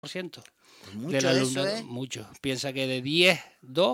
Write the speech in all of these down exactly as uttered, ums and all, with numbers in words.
por ciento Pues mucho del alumnado. eso, ¿eh? Mucho. Piensa que de diez, dos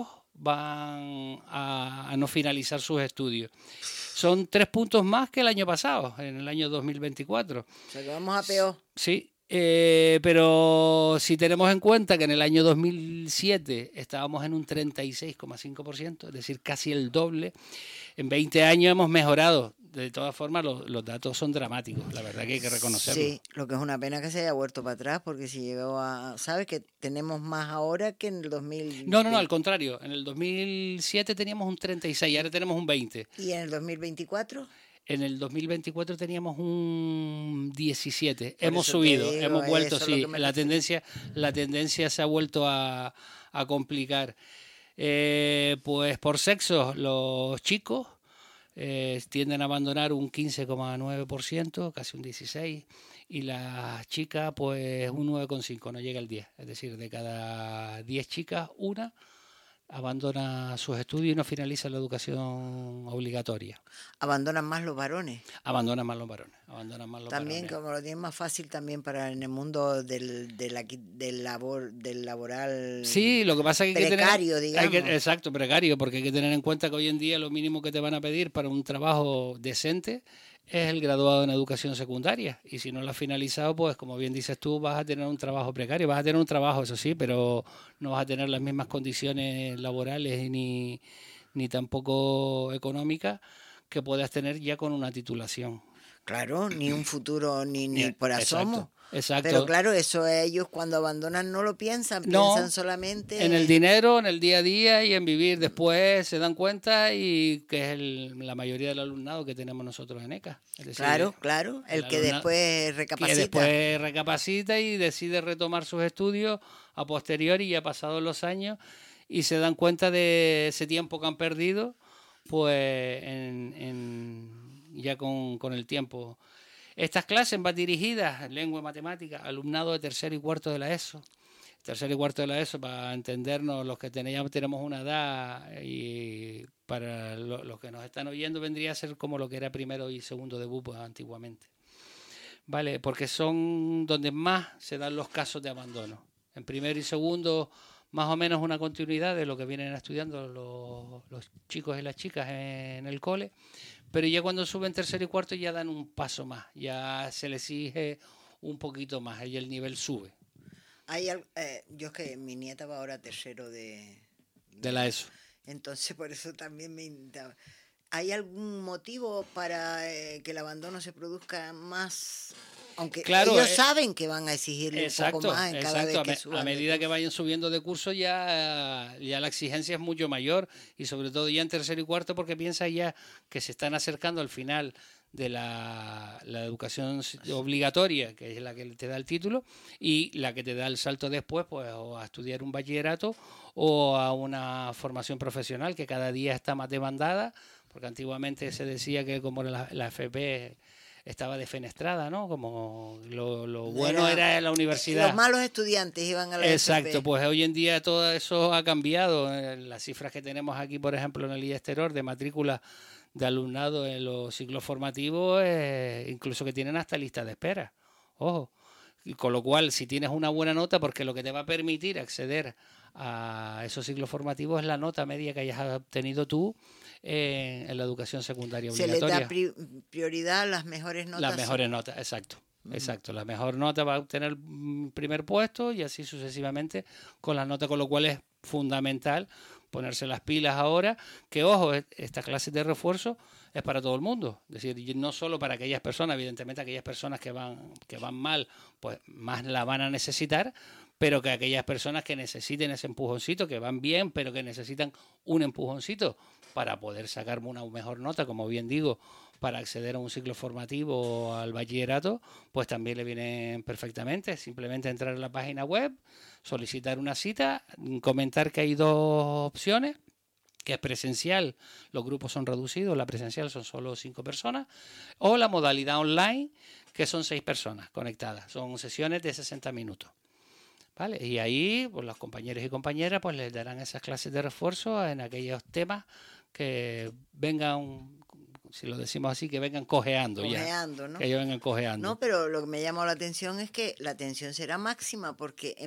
van a, a no finalizar sus estudios. Son tres puntos más que el año pasado, en el año dos mil veinticuatro. O sea que vamos a peor. Sí, eh, pero si tenemos en cuenta que en el año dos mil siete estábamos en un treinta y seis coma cinco por ciento, es decir, casi el doble, en veinte años hemos mejorado. De todas formas, los, los datos son dramáticos, la verdad que hay que reconocerlo. Sí, lo que es una pena que se haya vuelto para atrás, porque si llegó a... ¿Sabes que tenemos más ahora que en el dos mil? No, no, no, al contrario. En el dos mil siete teníamos un treinta y seis, ahora tenemos un veinte. ¿Y en el dos mil veinticuatro? En el dos mil veinticuatro teníamos un diecisiete. Por hemos eso te subido, digo, hemos vuelto, eso es lo sí. que me La refiero. tendencia, la tendencia se ha vuelto a, a complicar. Eh, pues por sexo, los chicos eh, tienden a abandonar un quince coma nueve por ciento, casi un dieciséis por ciento, y las chicas pues un nueve coma cinco por ciento, no llega al diez por ciento. Es decir, de cada diez chicas, una abandona sus estudios y no finaliza la educación obligatoria. Abandonan más los varones. Abandonan más los varones. Abandonan más los También, varones. como lo tienen más fácil también para en el mundo del, del, aquí- del, labor, del laboral Sí, lo que pasa es que hay que precario, tener, hay que, digamos. exacto, precario, porque hay que tener en cuenta que hoy en día lo mínimo que te van a pedir para un trabajo decente es el graduado en educación secundaria. Y si no lo has finalizado, pues como bien dices tú, vas a tener un trabajo precario. Vas a tener un trabajo, eso sí, pero no vas a tener las mismas condiciones laborales ni, ni tampoco económicas que puedas tener ya con una titulación. Claro, ni un futuro ni, ni por asomo. Exacto, exacto. Pero claro, eso ellos cuando abandonan no lo piensan, No, piensan solamente en el dinero, en el día a día y en vivir. Después se dan cuenta y que es el, la mayoría del alumnado que tenemos nosotros en ECA. Es decir, Claro, claro, el, el que después recapacita. Que después recapacita y decide retomar sus estudios a posteriori, ya pasados los años, y se dan cuenta de ese tiempo que han perdido, pues en, en, ya con, con el tiempo. Estas clases van dirigidas, lengua y matemática, alumnado de tercero y cuarto de la ESO. Tercero y cuarto de la ESO, para entendernos, los que teníamos, tenemos una edad, y para lo, los que nos están oyendo vendría a ser como lo que era primero y segundo de B U P antiguamente. Vale, porque son donde más se dan los casos de abandono. En primero y segundo, más o menos una continuidad de lo que vienen estudiando los, los chicos y las chicas en el cole, pero ya cuando suben tercero y cuarto ya dan un paso más, ya se les exige un poquito más y el nivel sube. Hay, eh, yo es que mi nieta va ahora a tercero de, de, de la ESO. Entonces por eso también me... ¿Hay algún motivo para eh, que el abandono se produzca más? Aunque claro, ellos eh, saben que van a exigirle exacto, un poco más en exacto, cada vez que a, suban a medida que vayan subiendo de curso ya, ya la exigencia es mucho mayor, y sobre todo ya en tercero y cuarto, porque piensa ya que se están acercando al final de la, la educación obligatoria, que es la que te da el título, y la que te da el salto después, pues o a estudiar un bachillerato o a una formación profesional que cada día está más demandada, porque antiguamente se decía que como la, la F P estaba defenestrada, ¿no? Como lo, lo bueno era, era la universidad. Los malos estudiantes iban a la Exacto, F P. Pues hoy en día todo eso ha cambiado. Las cifras que tenemos aquí, por ejemplo, en el I E Exterior de matrícula de alumnado en los ciclos formativos, eh, incluso que tienen hasta lista de espera. Ojo. Y con lo cual, si tienes una buena nota, porque lo que te va a permitir acceder a esos ciclos formativos es la nota media que hayas obtenido tú eh, en la educación secundaria obligatoria. Se le da pri prioridad a las mejores notas. Las mejores notas, exacto. Uh-huh. Exacto, la mejor nota va a obtener primer puesto y así sucesivamente con las notas, con lo cual es fundamental ponerse las pilas ahora, que ojo, esta clase de refuerzo es para todo el mundo, es decir, no solo para aquellas personas, evidentemente aquellas personas que van, que van mal, pues más la van a necesitar, pero que aquellas personas que necesiten ese empujoncito, que van bien, pero que necesitan un empujoncito para poder sacar una mejor nota, como bien digo, para acceder a un ciclo formativo o al bachillerato, pues también le vienen perfectamente. Simplemente entrar en la página web, solicitar una cita, comentar que hay dos opciones, que es presencial, los grupos son reducidos, la presencial son solo cinco personas, o la modalidad online, que son seis personas conectadas, son sesiones de sesenta minutos. ¿Vale? Y ahí pues, los compañeros y compañeras pues les darán esas clases de refuerzo en aquellos temas que vengan si lo decimos así, que vengan cojeando, cojeando ya. ¿no? Que ellos vengan cojeando. No, pero lo que me llamó la atención es que la tensión será máxima porque